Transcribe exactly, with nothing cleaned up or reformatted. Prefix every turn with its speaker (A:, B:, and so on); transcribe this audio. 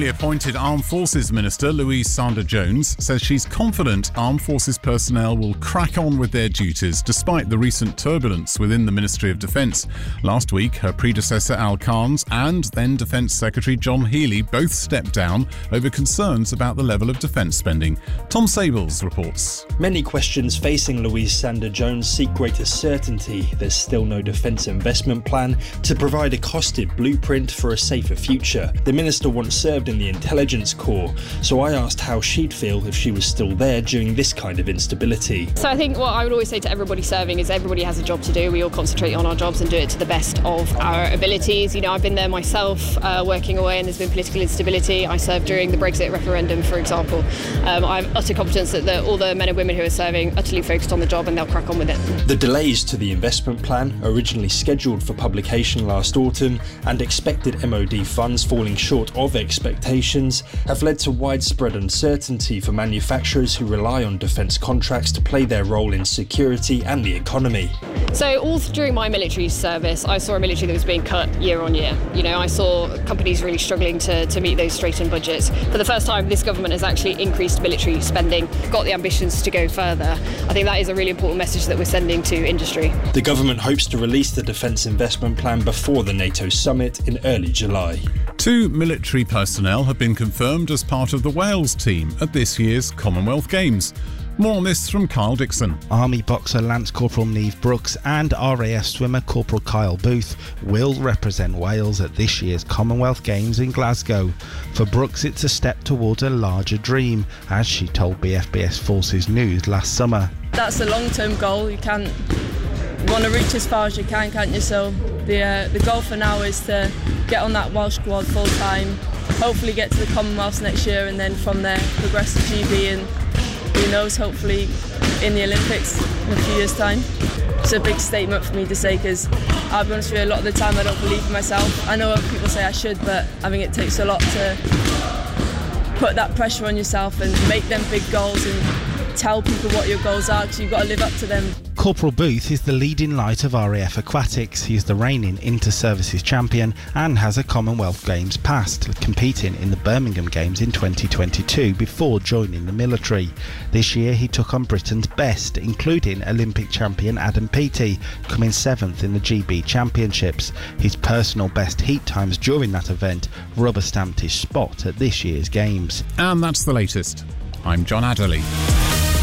A: appointed Armed Forces Minister Louise Sanders-Jones says she's confident Armed Forces personnel will crack on with their duties despite the recent turbulence within the Ministry of Defence. Last week, her predecessor Al Carnes and then Defence Secretary John Healey both stepped down over concerns about the level of defence spending. Tom Sables reports.
B: Many questions facing Louise Sanders-Jones seek greater certainty. There's still no defence investment plan to provide a costed blueprint for a safer future. The minister once served in the intelligence corps, so I asked how she'd feel if she was still there during this kind of instability.
C: So I think what I would always say to everybody serving is everybody has a job to do. We all concentrate on our jobs and do it to the best of our abilities. You know, I've been there myself, uh, working away, and there's been political instability. I served during the Brexit referendum, for example. Um, I have utter confidence that the, all the men and women who are serving are utterly focused on the job and they'll crack on with it.
B: The delays to the investment plan, originally scheduled for publication last autumn, and expected M O D funds falling short of expectations, have led to widespread uncertainty for manufacturers who rely on defence contracts to play their role in security and the economy.
C: So all during my military service, I saw a military that was being cut year on year. You know, I saw companies really struggling to, to meet those straightened budgets. For the first time, this government has actually increased military spending, got the ambitions to go further. I think that is a really important message that we're sending to industry.
B: The government hopes to release the defence investment plan before the NATO summit in early July.
A: Two military personnel have been confirmed as part of the Wales team at this year's Commonwealth Games. More on this from Kyle Dixon.
D: Army boxer Lance Corporal Niamh Brooks and R A F swimmer Corporal Kyle Booth will represent Wales at this year's Commonwealth Games in Glasgow. For Brooks, it's a step towards a larger dream, as she told B F B S Forces News last summer.
E: That's a long-term goal. You can't you want to reach as far as you can, can't you? So the uh, the goal for now is to get on that Welsh squad full time, hopefully get to the Commonwealths next year, and then from there progress to G B and who knows, hopefully in the Olympics in a few years' time. It's a big statement for me to say, because I'll be honest with you, a lot of the time I don't believe in myself. I know other people say I should, but I think it takes a lot to put that pressure on yourself and make them big goals and tell people what your goals are, because you've got to live up to them.
D: Corporal Booth is the leading light of R A F Aquatics. He is the reigning inter-services champion and has a Commonwealth Games past, competing in the Birmingham Games in twenty twenty-two before joining the military. This year he took on Britain's best, including Olympic champion Adam Peaty, coming seventh in the G B Championships. His personal best heat times during that event rubber-stamped his spot at this year's Games.
A: And that's the latest. I'm John Adderley.